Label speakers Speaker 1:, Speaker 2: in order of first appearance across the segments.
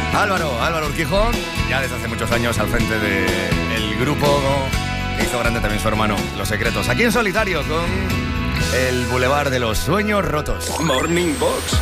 Speaker 1: Álvaro Urquijo, ya desde hace muchos años al frente del grupo que hizo grande también su hermano, Los Secretos. Aquí en solitario con el Boulevard de los Sueños Rotos.
Speaker 2: Morning Box.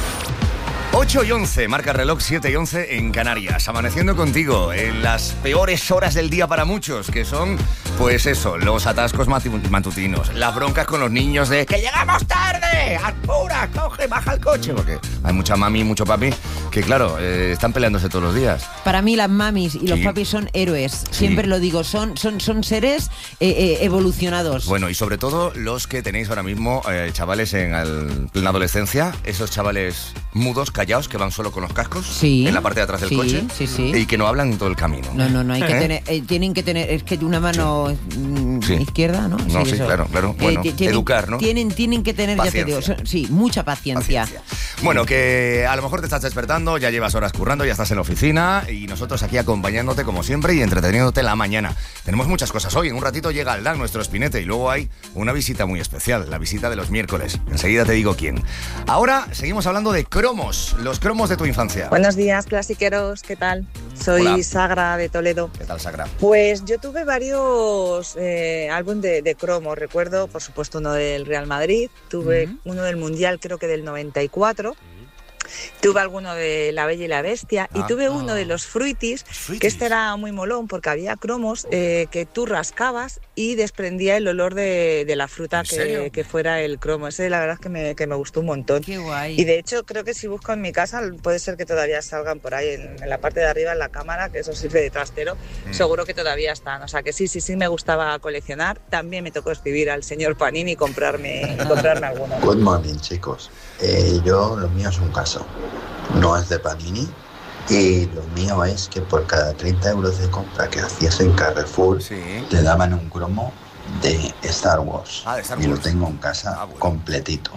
Speaker 1: 8:11, marca reloj 7:11 en Canarias. Amaneciendo contigo en las peores horas del día para muchos, que son, pues eso, los atascos matutinos, las broncas con los niños de ¡que llegamos tarde! ¡Apura! ¡Coge! ¡Baja el coche! Porque hay mucha mami y mucho papi que, claro, están peleándose todos los días.
Speaker 3: Para mí las mamis y los
Speaker 1: Sí.
Speaker 3: papis son héroes.
Speaker 1: Sí.
Speaker 3: Siempre lo digo, son seres evolucionados.
Speaker 1: Bueno, y sobre todo los que tenéis ahora mismo, chavales en plena adolescencia, esos chavales mudos, callados, que van solo con los cascos
Speaker 3: Sí.
Speaker 1: en la parte de atrás del
Speaker 3: Sí,
Speaker 1: coche
Speaker 3: sí.
Speaker 1: y que no hablan en todo el camino.
Speaker 3: No, hay que tener, tienen que tener, es que una mano
Speaker 1: Sí.
Speaker 3: izquierda, ¿no?
Speaker 1: No, sí,
Speaker 3: eso.
Speaker 1: claro. Bueno, educar, ¿no?
Speaker 3: Tienen que tener,
Speaker 1: Paciencia.
Speaker 3: ya te digo, sí, mucha paciencia.
Speaker 1: Bueno, que a lo mejor te estás despertando, ya llevas horas currando, ya estás en la oficina y nosotros aquí acompañándote como siempre y entreteniéndote la mañana. Tenemos muchas cosas hoy, en un ratito llega Aldán, nuestro espinete, y luego hay una visita muy especial, la visita de los miércoles. Enseguida te digo quién. Ahora seguimos hablando de cromos, los cromos de tu infancia.
Speaker 4: Buenos días, clasiqueros, ¿qué tal? Soy
Speaker 1: Hola.
Speaker 4: Sagra de Toledo.
Speaker 1: ¿Qué tal, Sagra?
Speaker 4: Pues yo tuve varios álbumes de cromos. Recuerdo, por supuesto, uno del Real Madrid, tuve uno del Mundial, creo que del 94. Tuve alguno de La Bella y la Bestia y tuve uno de los Fruitis, que este era muy molón porque había cromos que tú rascabas y desprendía el olor de la fruta que fuera el cromo. Ese la verdad es que me gustó un montón.
Speaker 3: Qué guay.
Speaker 4: Y de hecho creo que si busco en mi casa puede ser que todavía salgan por ahí en la parte de arriba en la cámara, que eso sirve de trastero, seguro que todavía están. O sea que sí me gustaba coleccionar. También me tocó escribir al señor Panini y comprarme alguno.
Speaker 5: Good morning, chicos. Lo mío es un caso. No es de Panini. Y lo mío es que por cada 30 euros de compra que hacías en Carrefour,
Speaker 1: Sí.
Speaker 5: te daban un cromo de Star Wars.
Speaker 1: Ah, de Star
Speaker 5: Y lo
Speaker 1: Wars.
Speaker 5: tengo en casa
Speaker 1: Bueno.
Speaker 5: completito.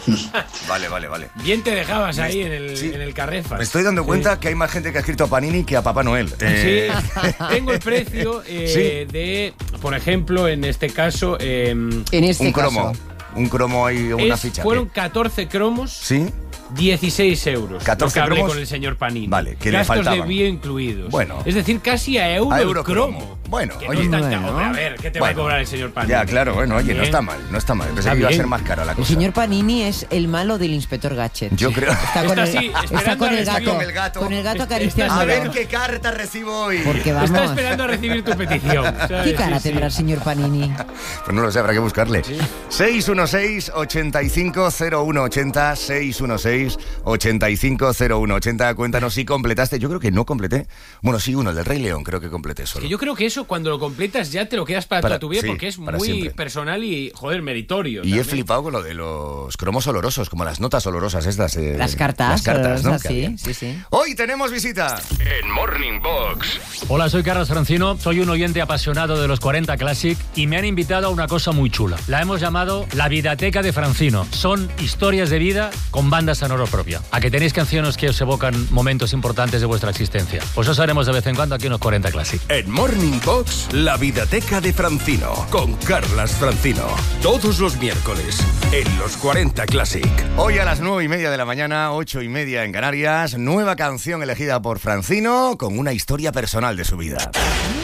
Speaker 1: Vale.
Speaker 6: Bien te dejabas ahí en el Carrefour.
Speaker 1: Me estoy dando cuenta que hay más gente que ha escrito a Panini que a Papá Noel.
Speaker 6: Sí, tengo el precio
Speaker 1: Sí.
Speaker 6: de, por ejemplo, en este caso,
Speaker 3: En este
Speaker 1: un
Speaker 3: caso.
Speaker 1: cromo. Un cromo y una ficha.
Speaker 6: fueron 14 cromos,
Speaker 1: ¿Sí?
Speaker 6: 16 euros.
Speaker 1: 14
Speaker 6: lo que hablé
Speaker 1: cromos.
Speaker 6: con el señor Panini.
Speaker 1: Vale, que le
Speaker 6: Gastos de
Speaker 1: faltaban.
Speaker 6: envío incluidos.
Speaker 1: Bueno.
Speaker 6: Es decir, casi a euro
Speaker 1: A
Speaker 6: el
Speaker 1: euro
Speaker 6: cromo.
Speaker 1: cromo. Bueno,
Speaker 6: que
Speaker 1: oye.
Speaker 6: no es tan
Speaker 3: Bueno.
Speaker 6: hombre, a ver, ¿qué te va a cobrar el señor Panini?
Speaker 1: Ya, claro, bueno, oye, no
Speaker 6: ¿Eh?
Speaker 1: está mal. Pensé
Speaker 6: Está
Speaker 1: que iba a
Speaker 6: bien.
Speaker 1: ser más cara la
Speaker 3: El
Speaker 1: cosa.
Speaker 3: señor Panini es el malo del inspector Gadget.
Speaker 1: Yo creo.
Speaker 3: Está con,
Speaker 6: Está
Speaker 3: el,
Speaker 6: así,
Speaker 3: está
Speaker 6: esperando
Speaker 3: con
Speaker 6: a
Speaker 3: el
Speaker 6: recibir
Speaker 3: gato.
Speaker 1: con el gato.
Speaker 3: Con el gato
Speaker 6: Está-
Speaker 3: acariciándolo.
Speaker 1: A ver qué carta recibo hoy.
Speaker 3: Porque vamos.
Speaker 6: Está esperando a recibir tu petición. ¿sabes?
Speaker 3: ¿Qué cara
Speaker 6: Sí, sí.
Speaker 3: tendrá el señor Panini?
Speaker 1: Pues no lo sé, habrá que buscarle. 616-850180, 616-850180. Cuéntanos si completaste. Yo creo que no completé. Bueno, sí, uno, el del Rey León, creo que completé solo.
Speaker 6: Que yo creo que eso, cuando lo completas, ya te lo quedas para
Speaker 1: Para-
Speaker 6: toda tu vida,
Speaker 1: sí,
Speaker 6: porque es
Speaker 1: para
Speaker 6: muy
Speaker 1: siempre.
Speaker 6: personal y, joder, meritorio.
Speaker 1: Y he
Speaker 6: también.
Speaker 1: flipado con lo de los cromos olorosos, como las notas olorosas estas.
Speaker 3: Las cartas.
Speaker 1: Las cartas, ¿no?
Speaker 3: olorosas,
Speaker 1: Que había.
Speaker 3: sí.
Speaker 1: Hoy tenemos visita.
Speaker 2: En Morning Box.
Speaker 7: Hola, soy Carlos Francino, soy un oyente apasionado de los 40 Classic y me han invitado a una cosa muy chula. La hemos llamado La Vidateca de Francino. Son historias de vida con banda sonora propia. A que tenéis canciones que os evocan momentos importantes de vuestra existencia. Pues os haremos de vez en cuando aquí en los 40 Classic.
Speaker 2: En Morning Box, la Vidateca de Francino, con Carlas Francino. Todos los miércoles, en los 40 Classic.
Speaker 1: Hoy a las 9:30 de la mañana, 8:30 en Canarias, nueva canción elegida por Francino con una historia personal de su vida.